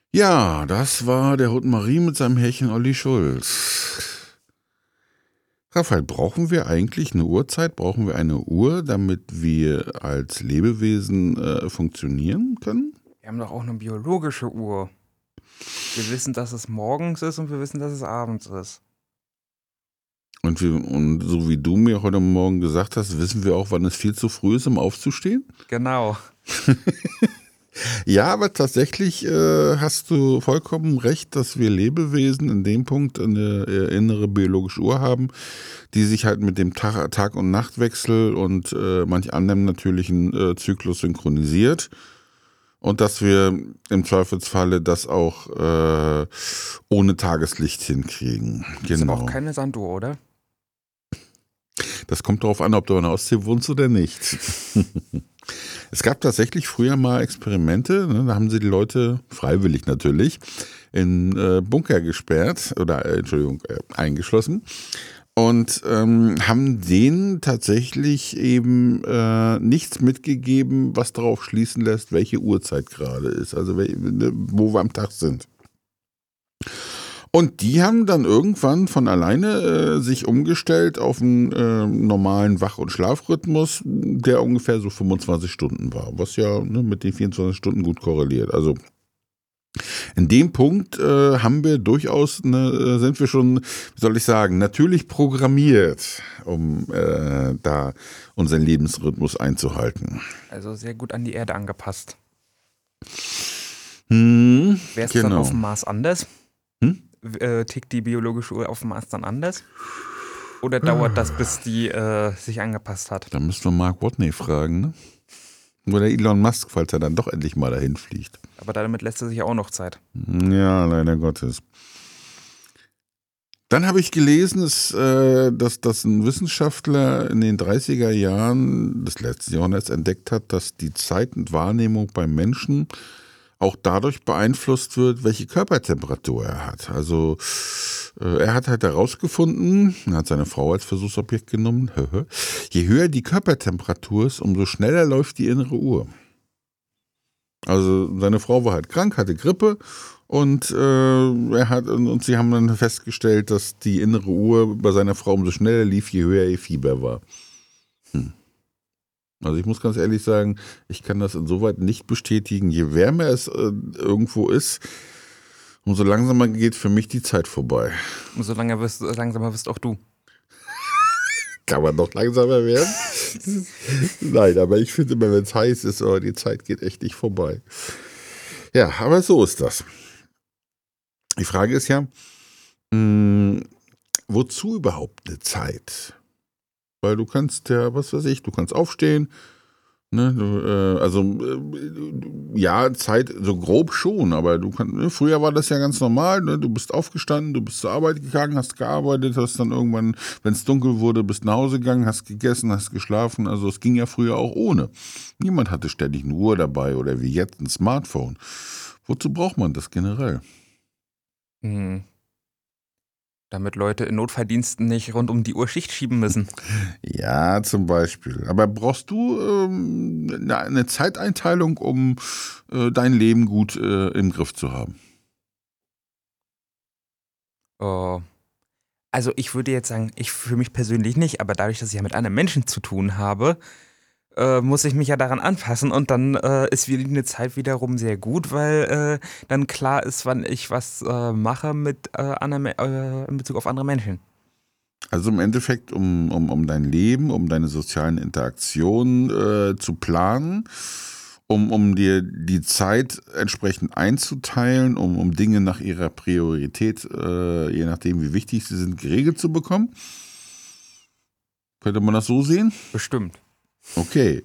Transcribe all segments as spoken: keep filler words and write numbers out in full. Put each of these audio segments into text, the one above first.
Ja, das war der Hund Marie mit seinem Herrchen Olli Schulz. Raphael, brauchen wir eigentlich eine Uhrzeit? Brauchen wir eine Uhr, damit wir als Lebewesen äh, funktionieren können? Wir haben doch auch eine biologische Uhr. Wir wissen, dass es morgens ist und wir wissen, dass es abends ist. Und, wir, und so wie du mir heute Morgen gesagt hast, wissen wir auch, wann es viel zu früh ist, um aufzustehen? Genau. Ja, aber tatsächlich äh, hast du vollkommen recht, dass wir Lebewesen in dem Punkt eine äh, innere biologische Uhr haben, die sich halt mit dem Tag-, Tag und Nachtwechsel und äh, manch anderem natürlichen äh, Zyklus synchronisiert. Und dass wir im Zweifelsfalle das auch äh, ohne Tageslicht hinkriegen. Ist aber Genau. auch keine Sanduhr, oder? Das kommt darauf an, ob du an der Ostsee wohnst oder nicht. Es gab tatsächlich früher mal Experimente, ne, da haben sie die Leute, freiwillig natürlich, in äh, Bunker gesperrt oder, äh, Entschuldigung, äh, eingeschlossen und ähm, haben denen tatsächlich eben äh, nichts mitgegeben, was darauf schließen lässt, welche Uhrzeit gerade ist, also wel- ne, wo wir am Tag sind. Und die haben dann irgendwann von alleine äh, sich umgestellt auf einen äh, normalen Wach- und Schlafrhythmus, der ungefähr so fünfundzwanzig Stunden war, was ja ne, mit den vierundzwanzig Stunden gut korreliert. Also in dem Punkt äh, haben wir durchaus, ne, sind wir schon, wie soll ich sagen, natürlich programmiert, um äh, da unseren Lebensrhythmus einzuhalten. Also sehr gut an die Erde angepasst. Hm, Wäre es genau. dann auf dem Mars anders? Hm? Äh, tickt die biologische Uhr auf dem Mars dann anders? Oder dauert das, bis die äh, sich angepasst hat? Da müssen wir Mark Watney fragen, ne? Oder Elon Musk, falls er dann doch endlich mal dahin fliegt. Aber damit lässt er sich auch noch Zeit. Ja, leider Gottes. Dann habe ich gelesen, dass, äh, dass, dass ein Wissenschaftler in den dreißiger Jahren des letzten Jahrhunderts entdeckt hat, dass die Zeit und Wahrnehmung beim Menschen auch dadurch beeinflusst wird, welche Körpertemperatur er hat. Also äh, er hat halt herausgefunden, er hat seine Frau als Versuchsobjekt genommen, je höher die Körpertemperatur ist, umso schneller läuft die innere Uhr. Also seine Frau war halt krank, hatte Grippe und äh, er hat und sie haben dann festgestellt, dass die innere Uhr bei seiner Frau umso schneller lief, je höher ihr Fieber war. Hm. Also ich muss ganz ehrlich sagen, ich kann das insoweit nicht bestätigen. Je wärmer es äh, irgendwo ist, umso langsamer geht für mich die Zeit vorbei. Und so lange wirst, langsamer wirst auch du. Kann man noch langsamer werden? Nein, aber ich finde immer, wenn es heiß ist, oh, die Zeit geht echt nicht vorbei. Ja, aber so ist das. Die Frage ist ja, mh, wozu überhaupt eine Zeit? Weil du kannst ja, was weiß ich, du kannst aufstehen, ne, du, äh, also äh, ja, Zeit so grob schon, aber du kannst, ne, früher war das ja ganz normal, ne, du bist aufgestanden, du bist zur Arbeit gegangen, hast gearbeitet, hast dann irgendwann, wenn es dunkel wurde, bist nach Hause gegangen, hast gegessen, hast geschlafen, also es ging ja früher auch ohne. Niemand hatte ständig eine Uhr dabei oder wie jetzt ein Smartphone. Wozu braucht man das generell? Hm. Damit Leute in Notfalldiensten nicht rund um die Uhr Schicht schieben müssen. Ja, zum Beispiel. Aber brauchst du ähm, eine, eine Zeiteinteilung, um äh, dein Leben gut äh, im Griff zu haben? Oh. Also ich würde jetzt sagen, ich für mich persönlich nicht, aber dadurch, dass ich ja mit anderen Menschen zu tun habe, äh, muss ich mich ja daran anpassen und dann äh, ist wieder eine Zeit wiederum sehr gut, weil äh, dann klar ist, wann ich was äh, mache mit äh, anderen, äh, in Bezug auf andere Menschen. Also im Endeffekt, um, um, um dein Leben, um deine sozialen Interaktionen äh, zu planen, um, um dir die Zeit entsprechend einzuteilen, um, um Dinge nach ihrer Priorität, äh, je nachdem wie wichtig sie sind, geregelt zu bekommen. Könnte man das so sehen? Bestimmt. Okay.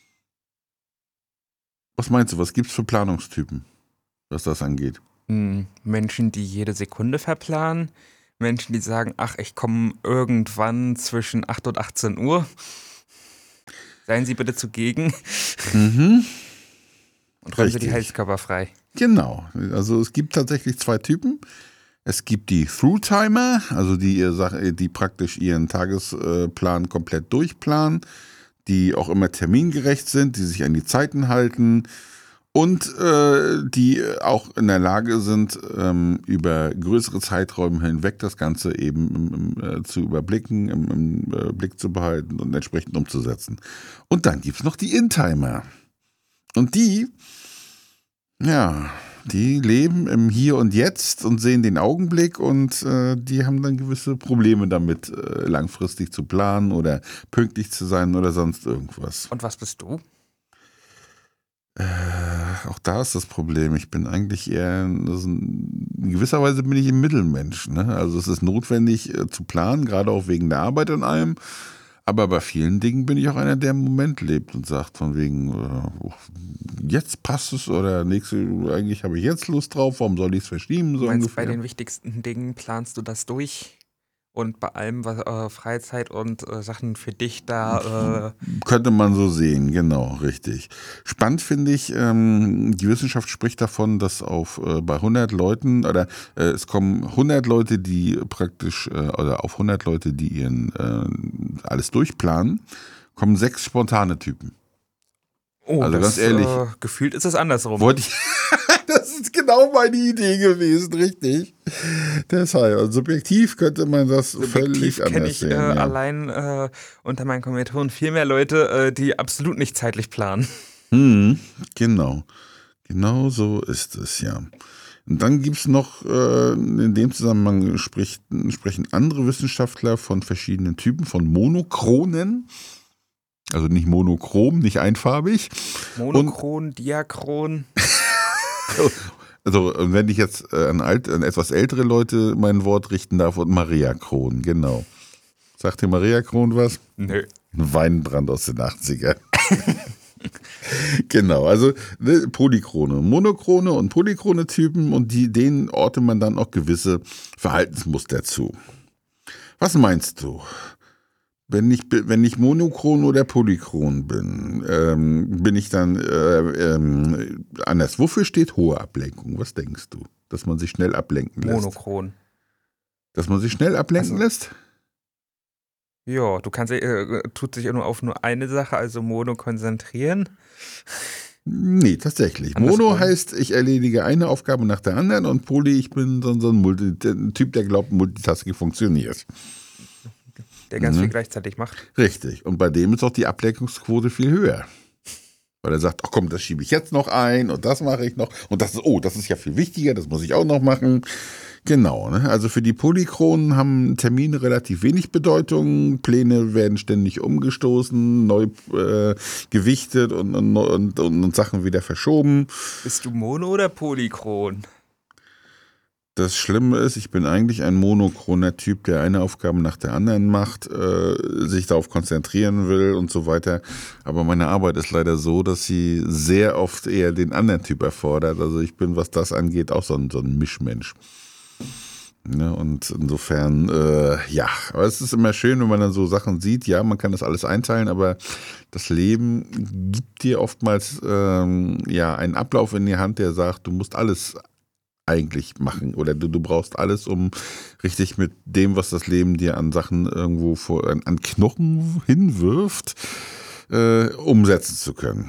Was meinst du, was gibt's für Planungstypen, was das angeht? Hm, Menschen, die jede Sekunde verplanen, Menschen, die sagen, ach, ich komme irgendwann zwischen acht und achtzehn Uhr. Seien Sie bitte zugegen Mhm. und räumen Sie die Richtig. Heizkörper frei. Genau. Also es gibt tatsächlich zwei Typen. Es gibt die Through-Timer, also die, ihr Sach- die praktisch ihren Tagesplan komplett durchplanen, die auch immer termingerecht sind, die sich an die Zeiten halten Und äh, die auch in der Lage sind, ähm, über größere Zeiträume hinweg das Ganze eben im, im, äh, zu überblicken, im, im äh, Blick zu behalten und entsprechend umzusetzen. Und dann gibt es noch die In-Timer. Und die, ja, die leben im Hier und Jetzt und sehen den Augenblick und äh, die haben dann gewisse Probleme damit, äh, langfristig zu planen oder pünktlich zu sein oder sonst irgendwas. Und was bist du? Äh, auch da ist das Problem. Ich bin eigentlich eher, das ein, in gewisser Weise bin ich ein Mittelmensch. Ne? Also es ist notwendig äh, zu planen, gerade auch wegen der Arbeit und allem. Aber bei vielen Dingen bin ich auch einer, der im Moment lebt und sagt von wegen, äh, jetzt passt es oder nächste, eigentlich habe ich jetzt Lust drauf, warum soll ich es verschieben? So Du meinst, ungefähr. bei den wichtigsten Dingen planst du das durch? Und bei allem, was äh, Freizeit und äh, Sachen für dich da. Äh Könnte man so sehen, genau, richtig. Spannend finde ich, ähm, die Wissenschaft spricht davon, dass auf äh, bei hundert Leuten, oder äh, es kommen hundert Leute, die praktisch, äh, oder auf hundert Leute, die ihren äh, alles durchplanen, kommen sechs spontane Typen. oh, Also das, ganz ehrlich. Äh, gefühlt ist es andersrum. Wollte ich. Das ist genau meine Idee gewesen, richtig. Deshalb, also subjektiv könnte man das Subjektiv völlig anders kenne ich sehen. äh, ja. allein äh, unter meinen Kommilitonen viel mehr Leute, äh, die absolut nicht zeitlich planen. Hm, genau. Genau so ist es, ja. Und dann gibt es noch, äh, in dem Zusammenhang spricht, sprechen andere Wissenschaftler von verschiedenen Typen, von Monochronen. Also nicht monochrom, nicht einfarbig. Monochron, Und, Diachron. Also wenn ich jetzt an, alt, an etwas ältere Leute mein Wort richten darf, und Mariachron, genau. Sagt dir Mariachron was? Nö. Ein Weinbrand aus den achtziger. Genau, also ne, Polychrone, Monochrone und polychrone Typen und die, denen orte man dann auch gewisse Verhaltensmuster zu. Was meinst du? Wenn ich, wenn ich monochron oder polychron bin, ähm, bin ich dann äh, ähm, anders. Wofür steht hohe Ablenkung? Was denkst du? Dass man sich schnell ablenken lässt? Monochron. Dass man sich schnell ablenken Also, lässt? Ja, du kannst äh, tut sich nur auf nur eine Sache, also Mono konzentrieren. Nee, tatsächlich. Andersrum. Mono heißt, ich erledige eine Aufgabe nach der anderen und Poly, ich bin so, so ein, Multi, ein Typ, der glaubt, Multitasking funktioniert. Der ganz Mhm. viel gleichzeitig macht. Richtig. Und bei dem ist auch die Ablenkungsquote viel höher. Weil er sagt, ach komm, das schiebe ich jetzt noch ein und das mache ich noch. Und das ist, oh, das ist ja viel wichtiger, das muss ich auch noch machen. Genau, ne? Also für die Polychronen haben Termine relativ wenig Bedeutung. Pläne werden ständig umgestoßen, neu äh, gewichtet und, und, und, und Sachen wieder verschoben. Bist du Mono oder Polychron? Das Schlimme ist, ich bin eigentlich ein monochroner Typ, der eine Aufgabe nach der anderen macht, äh, sich darauf konzentrieren will und so weiter. Aber meine Arbeit ist leider so, dass sie sehr oft eher den anderen Typ erfordert. Also ich bin, was das angeht, auch so ein, so ein Mischmensch. Ja, und insofern, äh, ja, aber es ist immer schön, wenn man dann so Sachen sieht. Ja, man kann das alles einteilen, aber das Leben gibt dir oftmals ähm, ja einen Ablauf in die Hand, der sagt, du musst alles eigentlich machen oder du, du brauchst alles, um richtig mit dem, was das Leben dir an Sachen irgendwo vor, an, an Knochen hinwirft, äh, umsetzen zu können.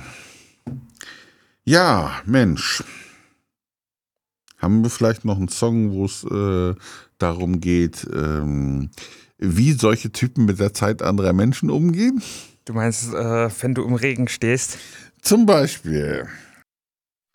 Ja, Mensch. Haben wir vielleicht noch einen Song, wo es äh, darum geht, ähm, wie solche Typen mit der Zeit anderer Menschen umgehen? Du meinst, äh, wenn du im Regen stehst? Zum Beispiel.